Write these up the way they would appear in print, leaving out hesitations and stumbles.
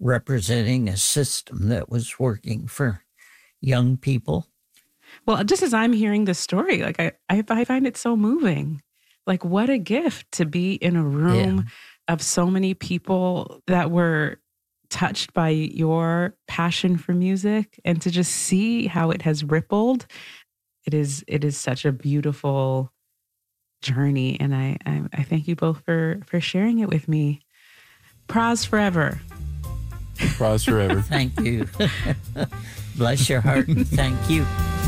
representing a system that was working for young people. Well, just as I'm hearing this story, like I find it so moving. Like, what a gift to be in a room of so many people that were touched by your passion for music, and to just see how it has rippled. It is such a beautiful journey, and I thank you both for sharing it with me. Pras forever. Pras forever. Thank you. Bless your heart. Thank you.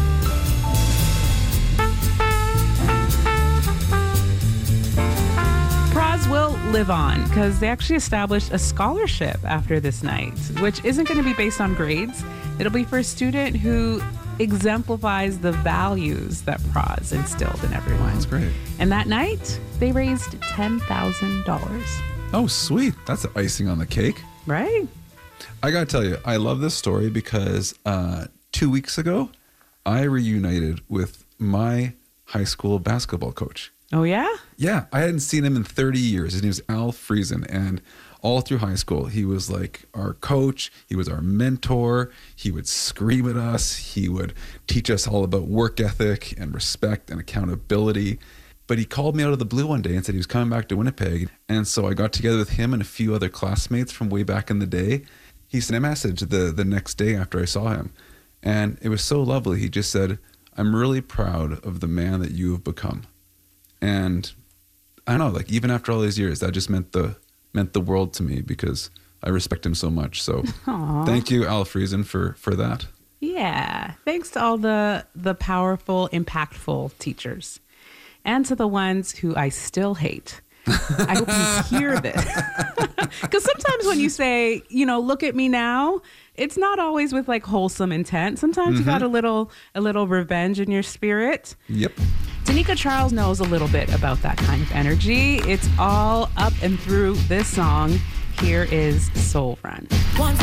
Pras will live on because they actually established a scholarship after this night, which isn't going to be based on grades. It'll be for a student who exemplifies the values that Pras instilled in everyone. That's great. And that night, they raised $10,000. Oh, sweet. That's the icing on the cake. Right? I got to tell you, I love this story because 2 weeks ago, I reunited with my high school basketball coach. Oh, yeah? Yeah, I hadn't seen him in 30 years. His name was Al Friesen, and all through high school, he was like our coach. He was our mentor. He would scream at us. He would teach us all about work ethic and respect and accountability. But he called me out of the blue one day and said he was coming back to Winnipeg. And so I got together with him and a few other classmates from way back in the day. He sent a message the next day after I saw him. And it was so lovely. He just said, "I'm really proud of the man that you have become." And I don't know, like even after all these years, that just meant the world to me because I respect him so much. So Thank you, Al Friesen, for that. Yeah. Thanks to all the powerful, impactful teachers. And to the ones who I still hate. I hope you hear this. Because sometimes when you say, look at me now, it's not always with like wholesome intent. Sometimes you got a little revenge in your spirit. Yep. Tanika Charles knows a little bit about that kind of energy. It's all up and through this song. Here is Soul Run. Once